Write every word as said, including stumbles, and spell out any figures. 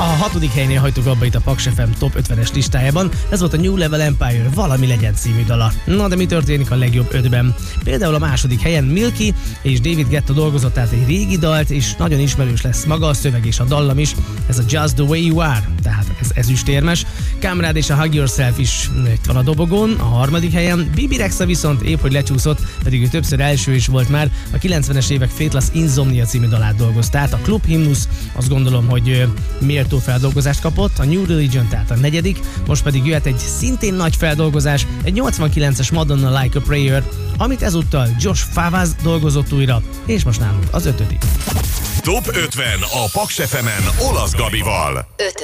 hatodik helynél hagytuk abba itt a Paks ef em Top ötvenes listájában. Ez volt a New Level Empire Valami legyen című dala. Na de mi történik a legjobb ötben? Például a második helyen Milky és David Guetta dolgozott át egy régi dalt, és nagyon ismerős lesz maga a szöveg és a dallam is. Ez a Just the Way You Are, tehát ez ezüstérmes. Kamrad és a Hug Yourself is itt van a dobogón, a harmadik helyen. Bibi Rexha viszont épp hogy lecsúszott, pedig ő többször első is volt már. A kilencvenes évek Fateless Insomnia című dalát dolgozta át. A Club Hymnus, azt gondolom, hogy méltó feldolgozást kapott. A New Religion, tehát a negyedik. Most pedig jöhet egy szintén nagy feldolgozás, egy nyolcvankilences Madonna Like a Prayer, amit ezúttal Josh Favaz dolgozott újra, és most nálunk az ötödik. Top ötven a Paks ef emen Olasz Gabival.